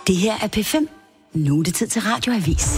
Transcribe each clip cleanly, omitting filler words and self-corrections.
Det her er P5. Nu er det tid til Radioavis.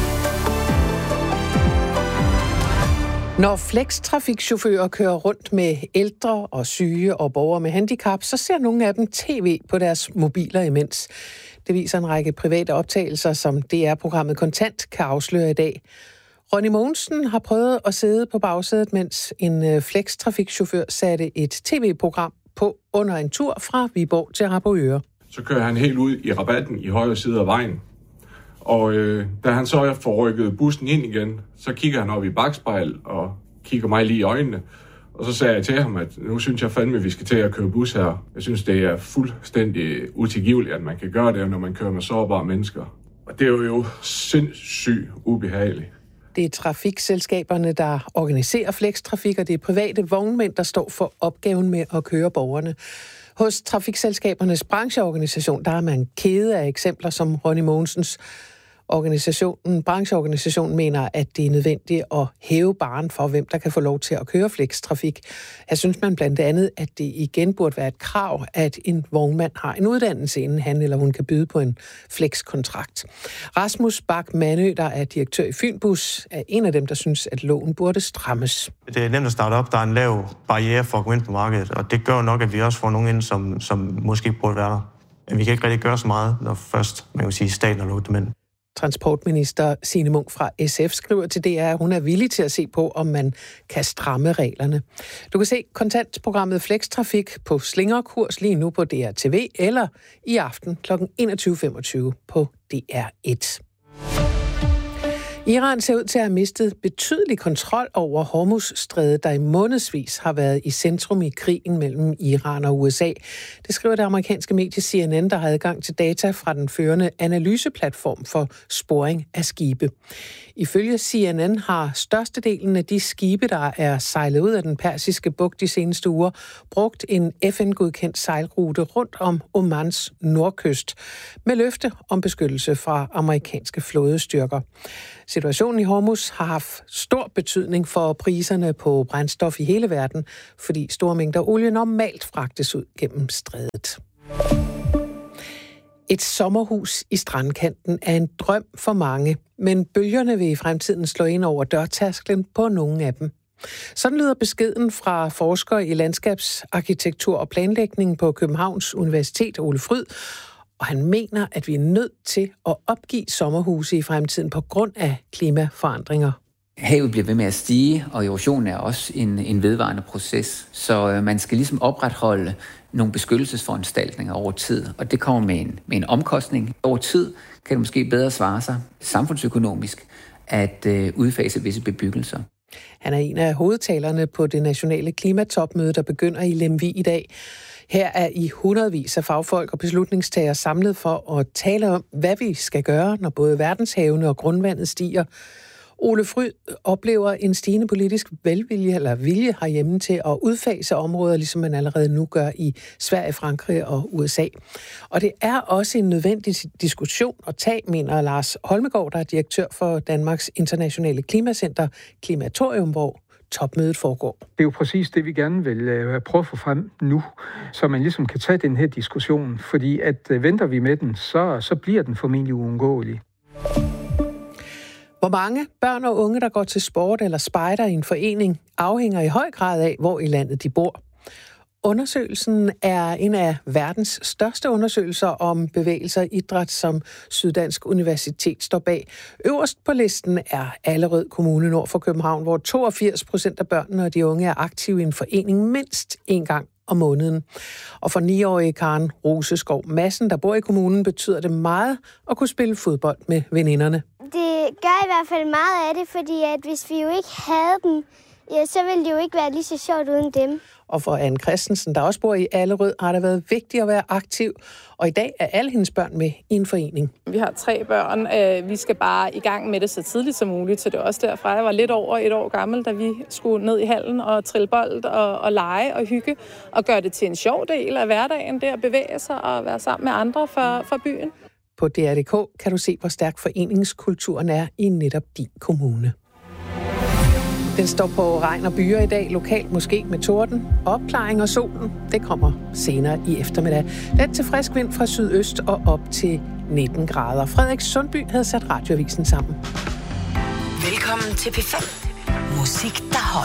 Når flextrafikchauffører kører rundt med ældre og syge og borgere med handicap, så ser nogle af dem tv på deres mobiler imens. Det viser en række private optagelser, som DR-programmet Kontant kan afsløre i dag. Ronny Mogensen har prøvet at sidde på bagsædet, mens en flextrafikchauffør satte et tv-program på under en tur fra Viborg til Harboøre. Så kører han helt ud i rabatten i højre side af vejen. Og da han så får rykket bussen ind igen, så kigger han op i bakspejl og kigger mig lige i øjnene. Og så sagde jeg til ham, at nu synes jeg fandme, at vi skal til at køre bus her. Jeg synes, det er fuldstændig utilgiveligt, at man kan gøre det, når man kører med sårbare mennesker. Og det er jo sindssygt ubehageligt. Det er trafikselskaberne, der organiserer flextrafik, og det er private vognmænd, der står for opgaven med at køre borgerne. Hos trafikselskabernes brancheorganisation, der er man kede af eksempler som Ronny Mogensens. Brancheorganisationen mener, at det er nødvendigt at hæve barren for, hvem der kan få lov til at køre flextrafik. Her synes man blandt andet, at det igen burde være et krav, at en vognmand har en uddannelse, inden han eller hun kan byde på en flexkontrakt. Rasmus Bak Mandø, der er direktør i Fynbus, er en af dem, der synes, at loven burde strammes. Det er nemt at starte op. Der er en lav barriere for at gå ind på markedet, og det gør nok, at vi også får nogen ind, som måske burde være der. Men vi kan ikke rigtig gøre så meget, når først, man kan sige, staten har lukket dem ind. Transportminister Signe Munk fra SF skriver til DR, at hun er villig til at se på, om man kan stramme reglerne. Du kan se kontantprogrammet Flextrafik på slingerkurs lige nu på DR TV eller i aften kl. 21.25 på DR1. Iran ser ud til at have mistet betydelig kontrol over Hormuzstrædet, der i månedsvis har været i centrum i krigen mellem Iran og USA. Det skriver det amerikanske medie CNN, der har adgang til data fra den førende analyseplatform for sporing af skibe. Ifølge CNN har størstedelen af de skibe, der er sejlet ud af den persiske bugt de seneste uger, brugt en FN-godkendt sejlrute rundt om Omans nordkyst med løfte om beskyttelse fra amerikanske flådestyrker. Situationen i Hormuz har haft stor betydning for priserne på brændstof i hele verden, fordi store mængder olie normalt fragtes ud gennem strædet. Et sommerhus i strandkanten er en drøm for mange, men bølgerne vil i fremtiden slå ind over dørtærsklen på nogle af dem. Sådan lyder beskeden fra forsker i landskabsarkitektur og planlægning på Københavns Universitet, Ole Fryd, og han mener, at vi er nødt til at opgive sommerhuse i fremtiden på grund af klimaforandringer. Havet bliver ved med at stige, og erosion er også en vedvarende proces. Så man skal ligesom opretholde nogle beskyttelsesforanstaltninger over tid, og det kommer med en omkostning. Over tid kan det måske bedre svare sig samfundsøkonomisk at udfase visse bebyggelser. Han er en af hovedtalerne på det nationale klimatopmøde, der begynder i Lemvig i dag. Her er i hundredvis af fagfolk og beslutningstagere samlet for at tale om, hvad vi skal gøre, når både verdenshavene og grundvandet stiger. Ole Fryd oplever en stigende politisk vilje herhjemme til at udfase områder, ligesom man allerede nu gør i Sverige, Frankrig og USA. Og det er også en nødvendig diskussion at tage, mener Lars Holmegaard, der er direktør for Danmarks Internationale Klimacenter, Klimatorium, hvor topmødet foregår. Det er jo præcis det, vi gerne vil prøve at få frem nu, så man ligesom kan tage den her diskussion, fordi at venter vi med den, så bliver den formentlig uundgåelig. Hvor mange børn og unge, der går til sport eller spejder i en forening, afhænger i høj grad af, hvor i landet de bor. Undersøgelsen er en af verdens største undersøgelser om bevægelser og idræt, som Syddansk Universitet står bag. Øverst på listen er Allerød Kommune nord for København, hvor 82% af børnene og de unge er aktive i en forening mindst en gang om måneden. Og for 9-årige Karen Roseskov Madsen, der bor i kommunen, betyder det meget at kunne spille fodbold med veninderne. Det gør i hvert fald meget af det, fordi at hvis vi jo ikke havde dem, ja, så ville det jo ikke være lige så sjovt uden dem. Og for Anne Christensen, der også bor i Allerød, har det været vigtigt at være aktiv. Og i dag er alle hendes børn med i en forening. Vi har 3 børn. Vi skal bare i gang med det så tidligt som muligt. Så det er også derfor, jeg var lidt over 1 år gammel, da vi skulle ned i hallen og trille bold og lege og hygge. Og gøre det til en sjov del af hverdagen, det at bevæge sig og være sammen med andre fra byen. På DR.dk kan du se, hvor stærk foreningskulturen er i netop din kommune. Den står på regn og byer i dag, lokalt måske med torden. Opklaring og solen, det kommer senere i eftermiddag. Let til frisk vind fra sydøst og op til 19 grader. Frederik Sundby havde sat Radioavisen sammen. Velkommen til P5. Musik, der holder.